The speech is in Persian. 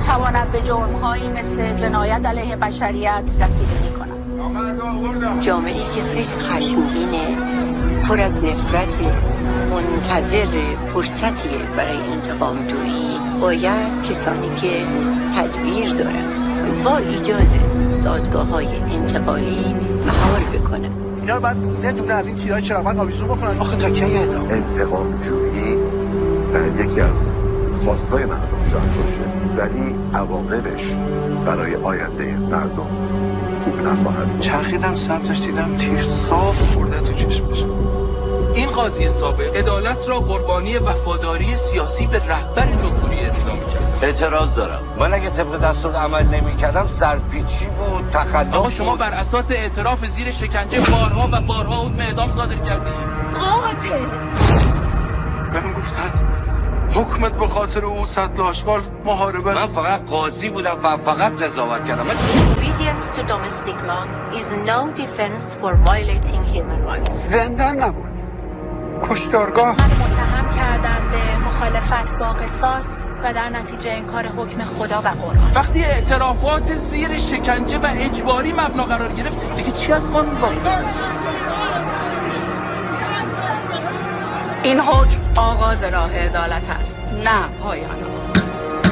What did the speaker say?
میتواند به جرم‌هایی مثل جنایت علیه بشریت رسیدگی کند. جامعه‌ای که خیلی خشمگینه، پر از نفرت، منتظر فرصتی برای انتقام جویی، باید کسانی که تدبیر دارن با ایجاد دادگاه‌های انتقالی مهار بکنن. اینا رو باید دونه از این تیرهای چراغبرق آویزون بکنن. آخه تا کی اعدام؟ انتقام جویی یکی از خواستهای مردم شاید باشه، ولی عواقبش برای آینده مردم خوب نخواهد. چرخیدم سمتش، دیدم تیر صاف خورده تو چشمش. این قاضی سابق عدالت را قربانی وفاداری سیاسی به رهبر جمهوری اسلامی کرد. اعتراض دارم. من اگه طبق دستور عمل نمی‌کردم سرپیچی بود، تخلف. آقا شما بر اساس اعتراف زیر شکنجه بارها و بارها حکم اعدام صادر کردید. قاتل. بهم گفتن حکمت به خاطر او سطل آشغال محاربه. من فقط قاضی بودم و فقط قضاوت کردم. Obedience to domestic law is no defense for violating human rights. زندان نبود، کشتارگاه. منو متهم کردن به مخالفت با قصاص و در نتیجه انکار حکم خدا و قرآن. وقتی اعترافات زیر شکنجه و اجباری مبنا قرار گرفت، دیگه چی از قانون باقی مونده؟ این حکم آغاز راه عدالت است، نه پایان آن.